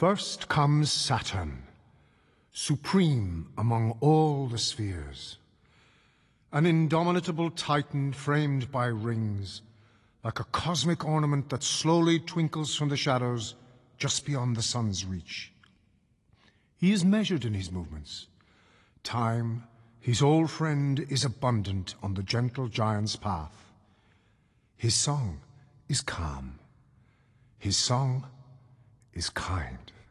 First comes Saturn, supreme among all the spheres. An indomitable titan framed by rings, like a cosmic ornament that slowly twinkles from the shadows just beyond the sun's reach. He is measured in his movements. Time, his old friend, is abundant on the gentle giant's path. His song is calm. His song is kind.